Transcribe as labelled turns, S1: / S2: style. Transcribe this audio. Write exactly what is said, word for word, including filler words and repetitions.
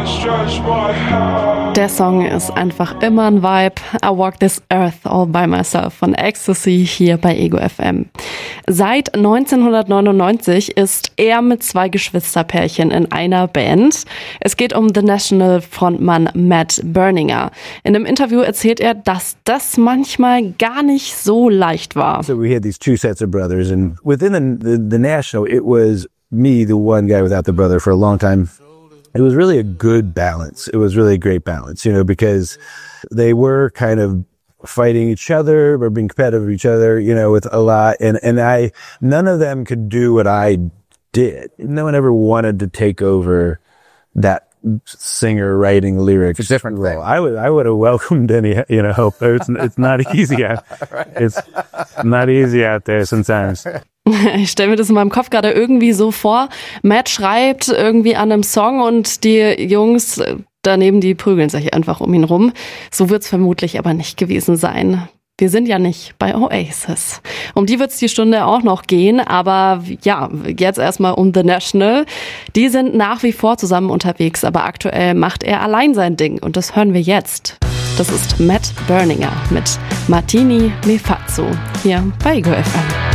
S1: Der Song ist einfach immer ein Vibe. I Walk This Earth All By Myself von Ecstasy hier bei Ego F M. Seit neunzehnhundertneunundneunzig ist er mit zwei Geschwisterpärchen in einer Band. Es geht um The National Frontmann Matt Berninger. In einem Interview erzählt er, dass das manchmal gar nicht so leicht war.
S2: So we had these two sets of brothers, and within the, the, the National, it was me, the one guy without the brother for a long time. It was really a good balance. It was really a great balance, you know, because they were kind of fighting each other or being competitive with each other, you know, with a lot. And, and I, none of them could do what I did. No one ever wanted to take over that singer writing lyrics.
S3: It's a different role.
S2: I would, I would have welcomed any, you know, help. It's, it's not easy. Out, it's not easy out there sometimes.
S1: Ich stelle mir das in meinem Kopf gerade irgendwie so vor. Matt schreibt irgendwie an einem Song und die Jungs daneben, die prügeln sich einfach um ihn rum. So wird's vermutlich aber nicht gewesen sein. Wir sind ja nicht bei Oasis. Um die wird's die Stunde auch noch gehen, aber ja, jetzt erstmal um The National. Die sind nach wie vor zusammen unterwegs, aber aktuell macht er allein sein Ding und das hören wir jetzt. Das ist Matt Berninger mit Martini Me Fazzo hier bei Ego F M.